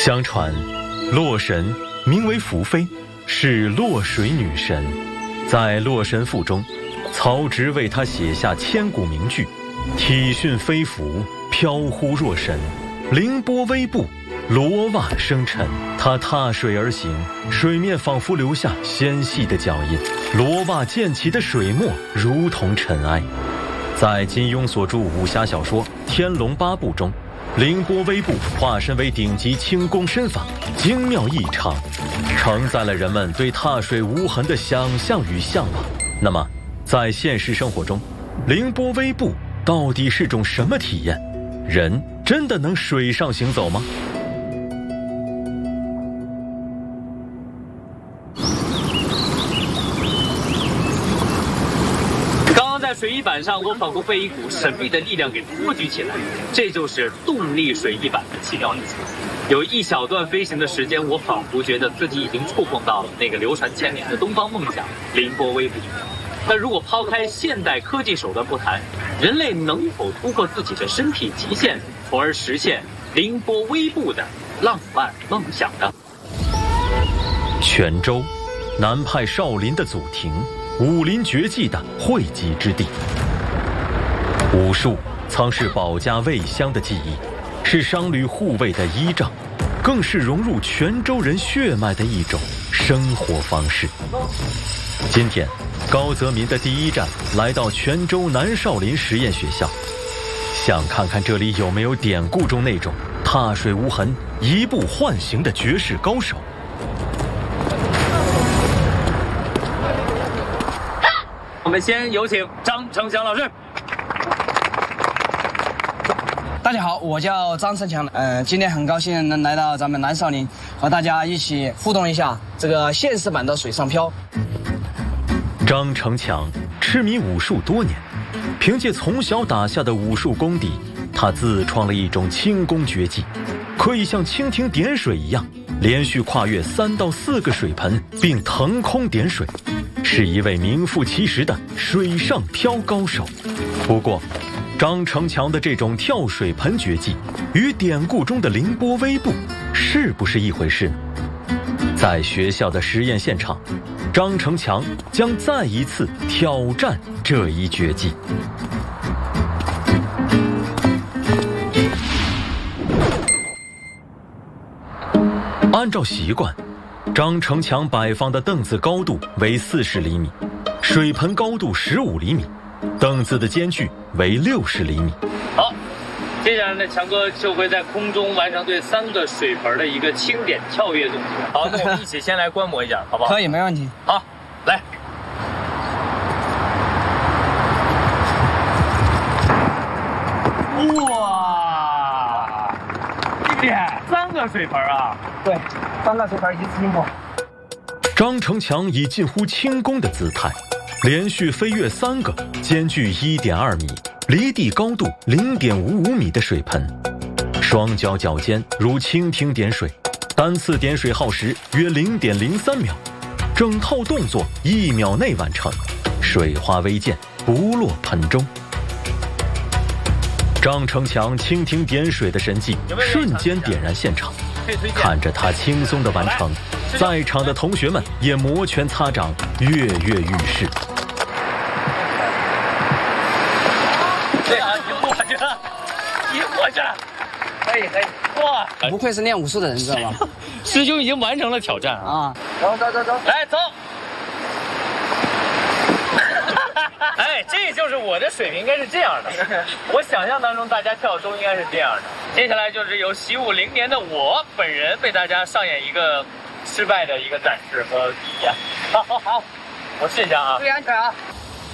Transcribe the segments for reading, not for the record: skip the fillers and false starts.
相传，洛神名为宓妃，是洛水女神。在《洛神赋》中，曹植为她写下千古名句：体迅飞浮，飘忽若神；凌波微步，罗袜生尘。她踏水而行，水面仿佛留下纤细的脚印，罗袜溅起的水墨如同尘埃。在金庸所著武侠小说《天龙八部》中，凌波微步化身为顶级轻功身法，精妙异常，承载了人们对踏水无痕的想象与向往。那么，在现实生活中，凌波微步到底是种什么体验？人真的能水上行走吗？ 在水翼板上，我仿佛被一股神秘的力量给托举起来，这就是动力水翼板的奇妙意思。有一小段飞行的时间，我仿佛觉得自己已经触碰到了那个流传千年的东方梦想——凌波微步。那如果抛开现代科技手段不谈，人类能否突破自己的身体极限，从而实现凌波微步的浪漫梦想呢？ 泉州，南派少林的祖庭，武林绝技的汇集之地。武术曾是保家卫乡的技艺，是商旅护卫的依仗，更是融入泉州人血脉的一种生活方式。今天，高泽民的第一站来到泉州南少林实验学校，想看看这里有没有典故中那种踏水无痕、一步唤醒的绝世高手。 我们先有请张成祥老师。 大家好，我叫张成强。今天很高兴能来到咱们南少林，和大家一起互动一下这个现实版的水上漂。 张成强痴迷武术多年，凭借从小打下的武术功底，他自创了一种轻功绝技，可以像蜻蜓点水一样，连续跨越3到4个水盆，并腾空点水，是一位名副其实的水上漂高手。不过，张成强的这种跳水盆绝技，与典故中的凌波微步是不是一回事呢？在学校的实验现场，张成强将再一次挑战这一绝技。按照习惯，张成强摆放的凳子高度为40厘米，水盆高度15厘米，凳子的间距为60厘米。 好，接下来呢，强哥就会在空中完成对3个水盆的一个轻点跳跃动作。好，那我们一起先来观摩一下，好不好？ 可以，没问题。 好，来。哇，厉害！3个水盆啊！ 对，3个水盆一次性过。 张成强以近乎轻功的姿态，连续飞跃3个间距1.2米、离地高度0.55米的水盆，双脚脚尖如蜻蜓点水，单次点水耗时约0.03秒，整套动作1秒内完成，水花微溅，不落盆中。张成强蜻蜓点水的神技瞬间点燃现场，看着他轻松的完成，在场的同学们也摩拳擦掌，跃跃欲试。 对啊，赢过去了，赢过去了，可以。哇， 不愧是练武术的人，知道吗？ 师兄已经完成了挑战啊！ 走， 来走。哎，这就是我的水平，应该是这样的。我想象当中大家跳都应该是这样的。接下来就是由习武0年的我本人为大家上演一个失败的一个展示和体验。好，我试一下啊。 注意安全啊！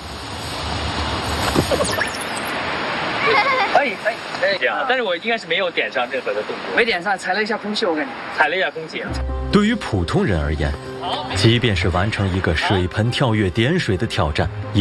可以。 这样，但是我应该是没有点上任何的动作， 没点上，踩了一下空气，我跟你踩了一下空气。 对于普通人而言，即便是完成一个水盆跳跃点水的挑战，